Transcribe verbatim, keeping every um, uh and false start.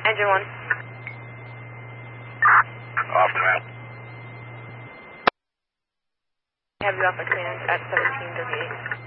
Engine one. Off to man. Have you off at command at seventeen thirty-eight.